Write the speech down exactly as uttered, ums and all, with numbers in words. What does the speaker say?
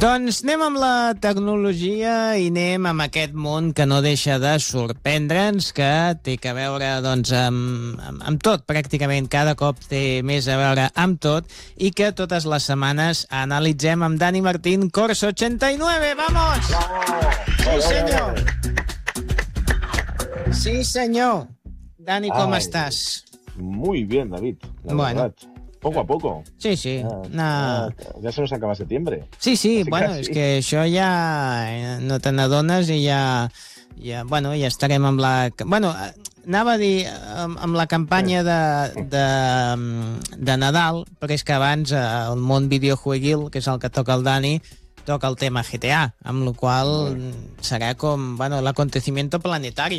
Doncs anem amb la tecnologia i anem amb aquest món que no deixa de sorprendre'ns, que té que veure doncs, amb, amb, amb tot, pràcticament cada cop té més a veure amb tot, i que totes les setmanes analitzem amb Dani Martín, Corso ochenta y nueve. ¡Vamos! Sí, senyor! Sí, senyor! Dani, ¿cómo Ay, estás? Muy bien, David, la Bueno. verdad. Poco a poco. Sí, sí. Ya, No. ya, ya se nos acaba septiembre. Sí, sí, Casi, bueno, casi. és que això ja eh, no te n'adones i ja, ja, bueno, ja estarem amb la... Bueno, eh, anava a dir amb, amb la campanya de, de, de Nadal, però és que abans eh, el món videojueguil, que és el que toca el Dani, toca el tema G T A, amb la qual cosa serà com, bueno, l'acontecimiento planetari.